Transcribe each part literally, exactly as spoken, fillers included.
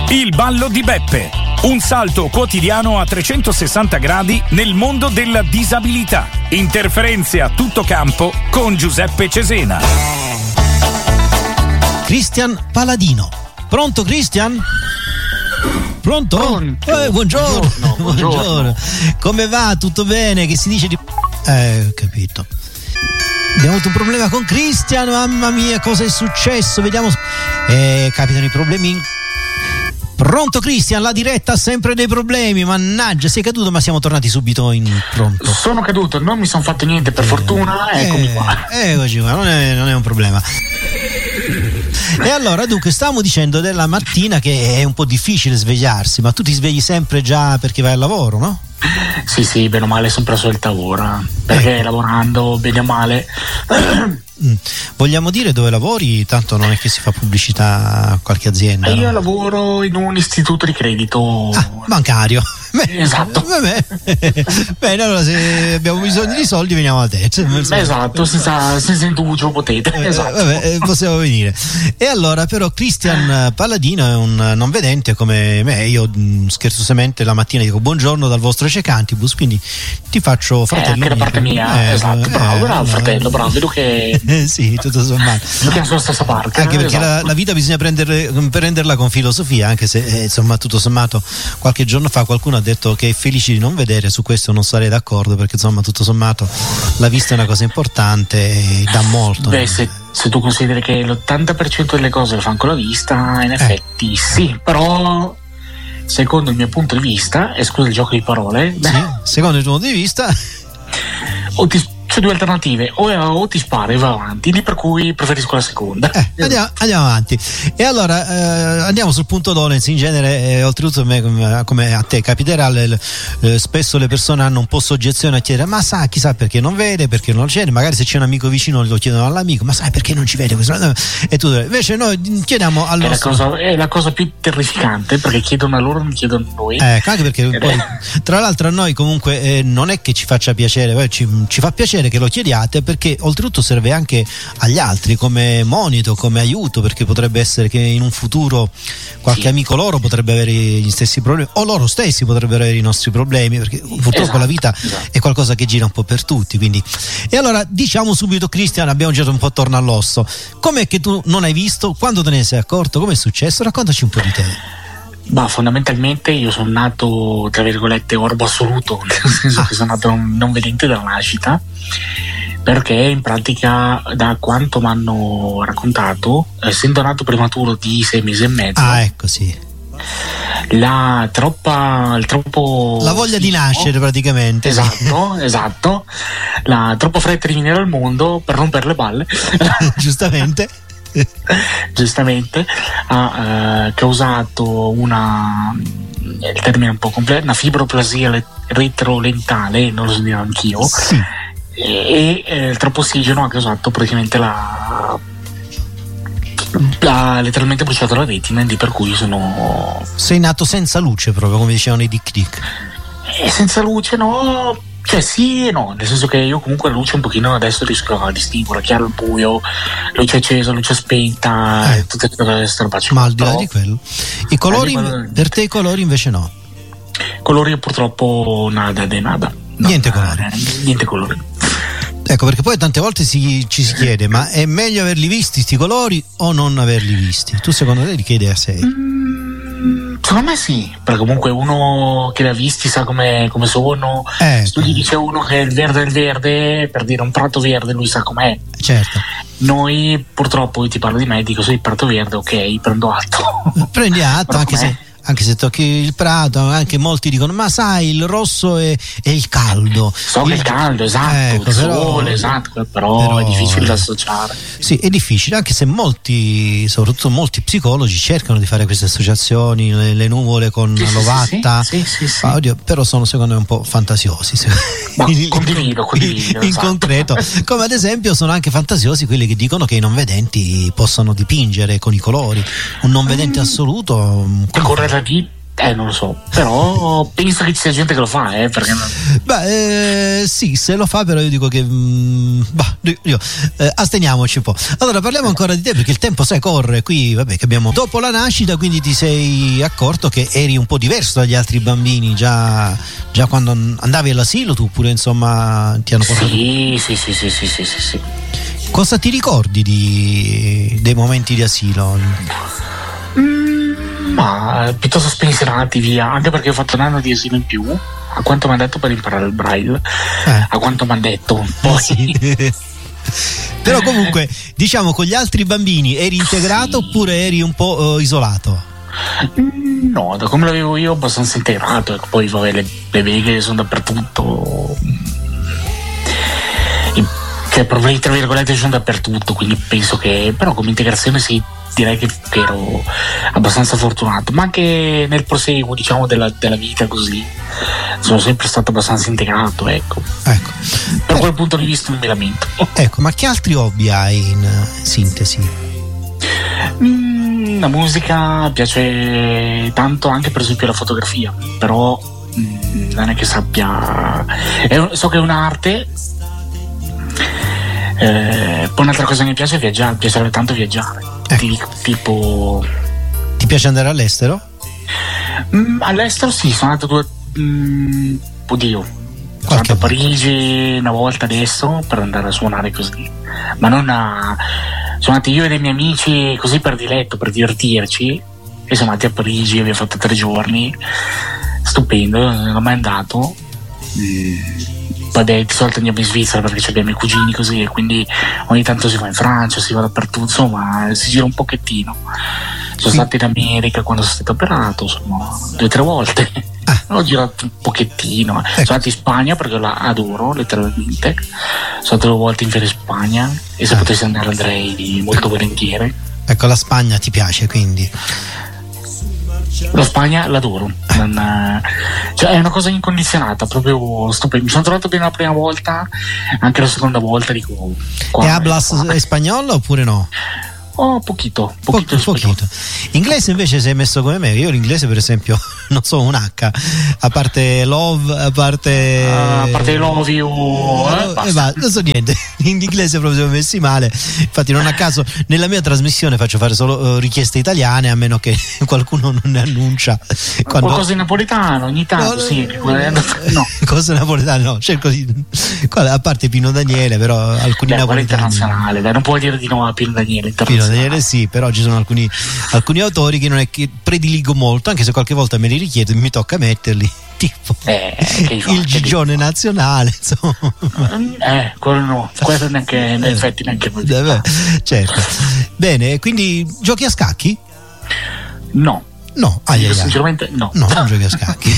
Il ballo di Beppe. Un salto quotidiano a trecentosessanta gradi nel mondo della disabilità. Interferenze a tutto campo con Giuseppe Cesena. Cristian Paladino. Pronto Cristian? Pronto? Pronto. Eh, buongiorno. Buongiorno, buongiorno. Buongiorno. Come va? Tutto bene? Che si dice di... Eh, ho capito. Abbiamo avuto un problema con Cristian, mamma mia, cosa è successo? Vediamo. Eh, capitano i problemi. Pronto Cristian, la diretta ha sempre dei problemi, mannaggia, sei caduto ma siamo tornati subito in pronto. Sono caduto, non mi sono fatto niente per eh, fortuna, eccomi eh, qua. Eccoci qua, non è, non è un problema. E allora dunque stavamo dicendo della mattina che è un po' difficile svegliarsi, ma tu ti svegli sempre già perché vai al lavoro, no? Sì, sì, bene o male sono preso il lavoro, perché ecco. Lavorando bene o male. Mm. Vogliamo dire dove lavori? Tanto non è che si fa pubblicità a qualche azienda. Io no? lavoro in un istituto di credito ah, bancario. Beh, esatto. Vabbè. Bene, allora se abbiamo bisogno di soldi veniamo da te. Esatto, senza, senza indugio potete. Eh, esatto. Vabbè, possiamo venire. E allora però Cristian Paladino è un non vedente come me. Io scherzosamente la mattina dico buongiorno dal vostro Cecantibus, quindi ti faccio fratello. Eh, anche da parte mia, eh, esatto. Bravo, eh, bravo no, fratello, bravo, vedo che Eh, sì, tutto sommato. Siamo sulla stessa parte. Anche perché esatto. la, la vita bisogna prendere, prenderla con filosofia, anche se eh, insomma tutto sommato qualche giorno fa qualcuno ha detto che è felice di non vedere, su questo non sarei d'accordo, perché insomma tutto sommato la vista è una cosa importante e dà molto. Beh, se, se tu consideri che l'ottanta per cento delle cose lo fanno con la vista, in effetti eh. sì, però secondo il mio punto di vista, e scusa il gioco di parole, sì, secondo il tuo punto di vista o ti c'è due alternative, o, o ti spari e va avanti, lì per cui preferisco la seconda. Eh, andiamo, andiamo avanti. E allora eh, andiamo sul punto dolens. In genere, eh, oltretutto, me, come, come a te capiterà, le, le, spesso le persone hanno un po' soggezione a chiedere: ma sa, chissà perché non vede, perché non c'è, magari se c'è un amico vicino lo chiedono all'amico: ma sai perché non ci vede questo? E tu invece noi chiediamo al nostro... è, la cosa, è la cosa più terrificante, perché chiedono a loro, non chiedono a noi. Eh, anche perché poi, tra l'altro a noi comunque eh, non è che ci faccia piacere, ci, ci fa piacere che lo chiediate, perché oltretutto serve anche agli altri come monito, come aiuto, perché potrebbe essere che in un futuro qualche sì. amico loro potrebbe avere gli stessi problemi, o loro stessi potrebbero avere i nostri problemi, perché purtroppo esatto, la vita esatto. è qualcosa che gira un po' per tutti, quindi. E allora diciamo subito, Cristian, abbiamo girato un po' attorno all'osso, com'è che tu non hai visto, quando te ne sei accorto, com'è successo? Raccontaci un po' di te. Bah, fondamentalmente io sono nato, tra virgolette, orbo assoluto, nel senso ah. che sono nato non vedente dalla nascita, perché in pratica, da quanto mi hanno raccontato, essendo nato prematuro di sei mesi e mezzo, ah ecco sì, la troppa il troppo la voglia sì, di nascere praticamente, esatto, esatto, la troppa fretta di venire al mondo per rompere le balle giustamente giustamente ha eh, causato una, il termine è un po' completo, una fibroplasia retrolentale, non lo so dire anch'io, sì. e, e il troppo ossigeno ha causato praticamente la ha letteralmente bruciato la retina, di per cui sono sei nato senza luce, proprio come dicevano i Dick Dick. E senza luce no, cioè sì e no, nel senso che io comunque la luce un pochino adesso riesco a distinguere, chiaro il buio, luce accesa, luce spenta, eh. tutte queste robe. Ma al di là di quello, i colori, quello... per te i colori invece no? Colori purtroppo nada de nada. No, niente colori. Eh, niente colori. Ecco, perché poi tante volte si, ci si chiede: ma è meglio averli visti sti colori o non averli visti? Tu secondo te di che idea sei? Mm, secondo me sì, perché comunque uno che li ha visti sa come, come sono. Eh, Se tu gli dice uno che il verde è il verde, per dire un prato verde, lui sa com'è. Certo. Noi purtroppo, io ti parlo di me, dico sì, il prato verde, ok, prendo atto. Prendi atto, anche se anche se tocchi il prato, anche molti dicono: ma sai, il rosso è, è il caldo. So che è il caldo, esatto, ecco, il però, sole, esatto, però, però è difficile da associare. Sì, è difficile, anche se molti, soprattutto molti psicologi, cercano di fare queste associazioni, le, le nuvole con sì, l'ovatta, sì, sì, sì, sì. Oddio, però sono secondo me un po' fantasiosi. Ma condivido, condivido. In esatto. concreto, come ad esempio sono anche fantasiosi quelli che dicono che i non vedenti possono dipingere con i colori. Un non vedente assoluto per correre di Eh, non lo so, però penso che ci sia gente che lo fa, eh, perché non... Beh, eh, sì, se lo fa, però io dico che mh, bah, io, eh, asteniamoci un po'. Allora parliamo ancora di te, perché il tempo sai corre. Qui vabbè che abbiamo dopo la nascita, quindi ti sei accorto che eri un po' diverso dagli altri bambini già, già quando andavi all'asilo, tu pure insomma ti hanno portato. Sì, sì, sì, sì, sì, sì, sì, sì. Cosa ti ricordi di, dei momenti di asilo? Mm. Ma piuttosto spensierati via, anche perché ho fatto un anno di asilo in più, a quanto mi hanno detto, per imparare il braille, eh. a quanto mi hanno detto poi. Sì. Però comunque diciamo con gli altri bambini eri integrato, sì, oppure eri un po' uh, isolato? No, da come l'avevo io abbastanza integrato, ecco, poi vabbè, le, le beghe sono dappertutto, cioè problemi tra virgolette sono dappertutto, quindi penso che però come integrazione sì, direi che, che ero abbastanza fortunato, ma anche nel proseguo diciamo della, della vita così sono sempre stato abbastanza integrato, ecco, ecco. Per eh. quel punto di vista non mi lamento. Ecco, ma che altri hobby hai in sintesi? Mm, la musica piace tanto, anche per esempio la fotografia, però mm, non è che sappia è, so che è un'arte. Eh, poi un'altra cosa che mi piace è viaggiare, mi piacerebbe tanto viaggiare. Eh. Ti, tipo. Ti piace andare all'estero? Mm, all'estero sì, sono andato due. Mm, oddio. Sono andato a Parigi una volta adesso per andare a suonare così. Ma non a. Sono andati io e dei miei amici così per diletto, per divertirci. E siamo andati a Parigi, abbiamo fatto tre giorni. Stupendo, non ho mai andato. Mm. Vabbè, di solito andiamo in Svizzera perché abbiamo i cugini così, e quindi ogni tanto si va in Francia, si va dappertutto, insomma si gira un pochettino. Sono stato in America quando sono stato operato, insomma, due o tre volte. Ah. Ho girato un pochettino. Ecco. Sono andato in Spagna perché la adoro letteralmente. Sono stato due volte in ferie in Spagna e se ah. potessi andare andrei molto volentieri. Ecco, la Spagna ti piace quindi? La Spagna l'adoro, non, cioè è una cosa incondizionata, proprio stupendo. Mi sono trovato bene la prima volta, anche la seconda volta dico. E hablas spagnolo oppure no? Oh, pochito, pochito, po- pochito. Inglese invece sei messo come me. Io l'inglese per esempio non so un H, a parte love, a parte uh, a parte love you, eh, eh, va, non so niente. In inglese proprio siamo messi male. Infatti non a caso nella mia trasmissione faccio fare solo uh, richieste italiane, a meno che qualcuno non ne annuncia. Quando... qualcosa in napoletano ogni tanto, no, sì, no. no. Cose napoletane no, cerco di, a parte Pino Daniele, però alcuni Beh, napoletani internazionale, dai, non puoi dire di no a Pino Daniele internazionale. Pino Daniele sì, però ci sono alcuni, alcuni autori che non è che prediligo molto, anche se qualche volta me li richiedo e mi tocca metterli, tipo eh, il Gigione nazionale, insomma. Eh, quello no, quello neanche, in effetti neanche voi. Beh, certo. Bene, quindi giochi a scacchi? No. No, ah, io sinceramente no. No, non giochi a scacchi.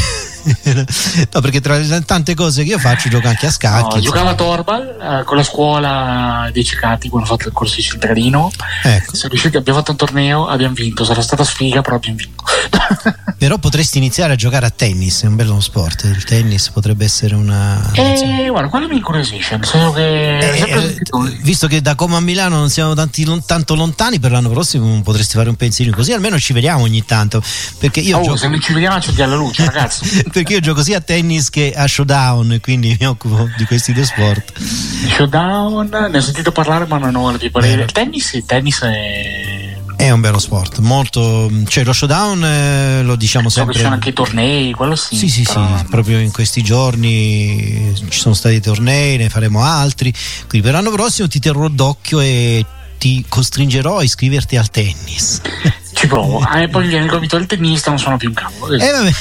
No, perché tra le tante cose che io faccio gioco anche a scacchi. No, giocavo a Torbal eh, con la scuola dei Cicati quando ho fatto il corso di cittadino. Ecco. Siamo riusciti, abbiamo fatto un torneo, abbiamo vinto. Sarà stata sfiga, però abbiamo vinto. Però potresti iniziare a giocare a tennis, è un bello sport. Il tennis potrebbe essere una. Eh, guarda, quello mi incuriosisce. Nel senso che eh, eh, visto che da Como a Milano non siamo tanti, tanto lontani, per l'anno prossimo potresti fare un pensierino così, almeno ci vediamo ogni tanto. Perché io oh, gioco... se non ci vediamo c'è alla luce, ragazzi. Perché io gioco sia a tennis che a Showdown, quindi mi occupo di questi due sport. Showdown, ne ho sentito parlare ma non ho la più parere. Il tennis, il tennis è... è un bello sport, molto, cioè lo Showdown eh, lo diciamo so sempre. Che ci sono anche i tornei, quello sì. Sì, sì, però... sì, proprio in questi giorni ci sono stati i tornei, ne faremo altri, quindi per l'anno prossimo ti terrò d'occhio e ti costringerò a iscriverti al tennis. Ci provo, ah, e poi viene il gomito del tennista, non sono più in campo. Eh vabbè.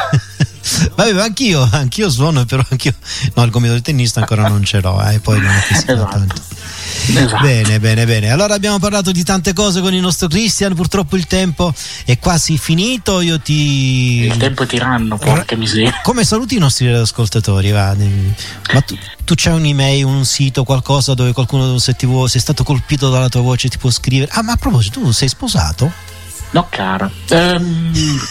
Vabbè, ma anch'io, anch'io suono, però anch'io no, il gomito del tennista ancora non ce l'ho, eh, poi non è che si esatto. fa tanto. Esatto. Bene, bene, bene. Allora abbiamo parlato di tante cose con il nostro Christian, purtroppo il tempo è quasi finito. Io ti. Il tempo è tiranno, porca miseria. Come saluti i nostri ascoltatori? Va? Ma tu, tu c'hai un'email, un sito, qualcosa dove qualcuno, se ti vuoi, sei stato colpito dalla tua voce, ti può scrivere? Ah, ma a proposito, tu sei sposato? No, cara. Um...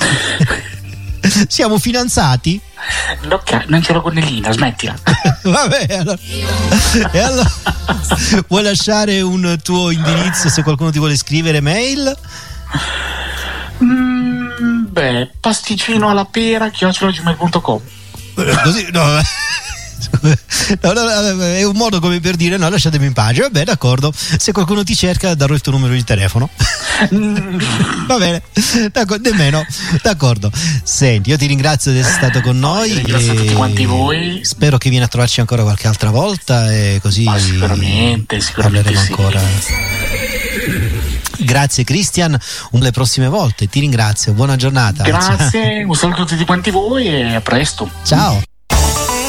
Siamo fidanzati? No, cara, non ce l'ho con Elina, smettila. Vabbè, allora. E allora vuoi lasciare un tuo indirizzo se qualcuno ti vuole scrivere mail? Mm, Vabbè, pasticcino alla pera chiocciola gmail punto com. Così no. No, no, no, è un modo come per dire no, lasciatemi in pace. Vabbè, d'accordo, se qualcuno ti cerca darò il tuo numero di telefono. Va bene, d'accordo, nemmeno, d'accordo. Senti, io ti ringrazio di essere stato con noi. No, ringrazio tutti quanti voi. Spero che vieni a trovarci ancora qualche altra volta e così Ma sicuramente, sicuramente parleremo sì. ancora. Grazie Christian, le prossime volte ti ringrazio, buona giornata. Grazie, un saluto a tutti quanti voi e a presto. Ciao.